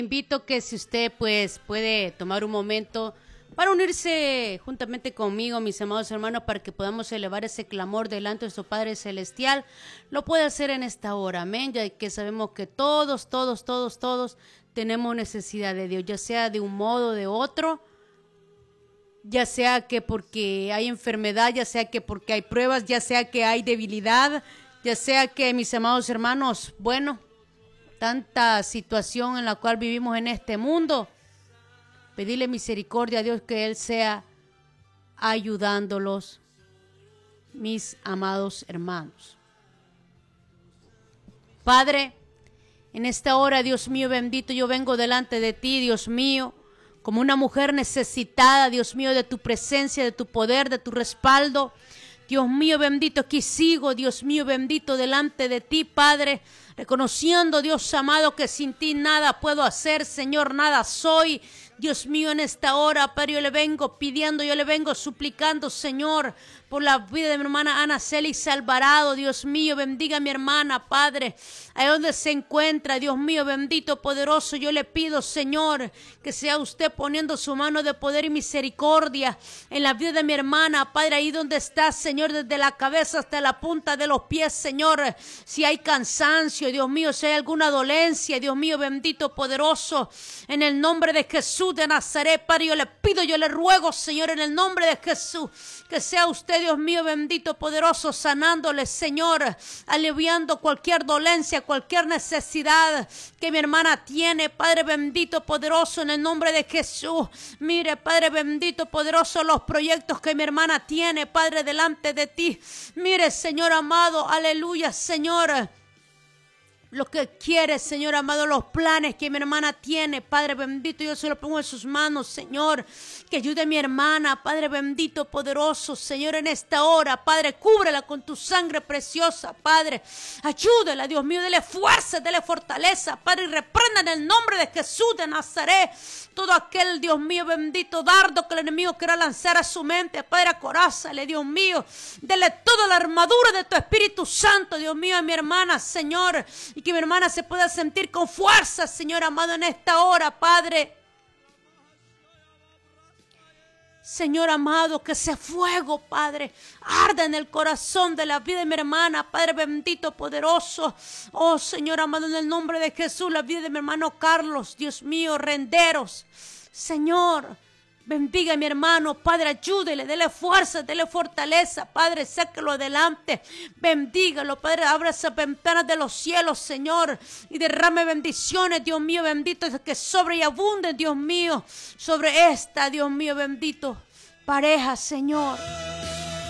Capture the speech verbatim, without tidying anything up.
Invito que si usted pues puede tomar un momento para unirse juntamente conmigo, mis amados hermanos, para que podamos elevar ese clamor delante de nuestro Padre Celestial, lo puede hacer en esta hora, amén, ya que sabemos que todos, todos, todos, todos tenemos necesidad de Dios, ya sea de un modo o de otro, ya sea que porque hay enfermedad, ya sea que porque hay pruebas, ya sea que hay debilidad, ya sea que, mis amados hermanos, bueno, tanta situación en la cual vivimos en este mundo, pedirle misericordia a Dios que Él sea ayudándolos, mis amados hermanos. Padre, en esta hora, Dios mío bendito, yo vengo delante de ti, Dios mío, como una mujer necesitada, Dios mío, de tu presencia, de tu poder, de tu respaldo. Dios mío bendito, aquí sigo, Dios mío bendito, delante de ti, Padre, reconociendo, Dios amado, que sin ti nada puedo hacer, Señor, nada soy. Dios mío, en esta hora, Padre, yo le vengo pidiendo, yo le vengo suplicando, Señor, por la vida de mi hermana Ana Celis Alvarado. Dios mío, bendiga a mi hermana, Padre, ahí donde se encuentra. Dios mío, bendito, poderoso, yo le pido, Señor, que sea usted poniendo su mano de poder y misericordia en la vida de mi hermana, Padre, ahí donde está, Señor, desde la cabeza hasta la punta de los pies, Señor. Si hay cansancio, Dios mío, si hay alguna dolencia, Dios mío, bendito, poderoso, en el nombre de Jesús de Nazaret, Padre, yo le pido, yo le ruego, Señor, en el nombre de Jesús, que sea usted, Dios mío, bendito, poderoso, sanándole, Señor, aliviando cualquier dolencia, cualquier necesidad que mi hermana tiene, Padre bendito, poderoso, en el nombre de Jesús. Mire, Padre bendito, poderoso, los proyectos que mi hermana tiene, Padre, delante de ti. Mire, Señor amado, aleluya, Señor, lo que quiere, Señor amado, los planes que mi hermana tiene, Padre bendito, yo se lo pongo en sus manos, Señor, que ayude a mi hermana, Padre bendito, poderoso, Señor, en esta hora, Padre, cúbrela con tu sangre preciosa, Padre, ayúdela, Dios mío, dele fuerza, dele fortaleza, Padre, y reprenda en el nombre de Jesús de Nazaret todo aquel, Dios mío, bendito dardo que el enemigo quiera lanzar a su mente, Padre, acorázale, Dios mío, dele toda la armadura de tu Espíritu Santo, Dios mío, a mi hermana, Señor, y que mi hermana se pueda sentir con fuerza, Señor amado, en esta hora, Padre. Señor amado, que ese fuego, Padre, arda en el corazón de la vida de mi hermana, Padre bendito, poderoso. Oh, Señor amado, en el nombre de Jesús, la vida de mi hermano Carlos, Dios mío, Renderos. Señor, bendiga a mi hermano, Padre, ayúdele, dele fuerza, dele fortaleza, Padre, sáquelo adelante, bendígalo, Padre, abra esas ventanas de los cielos, Señor, y derrame bendiciones, Dios mío, bendito, que sobre y abunde, Dios mío, sobre esta, Dios mío, bendito, pareja, Señor.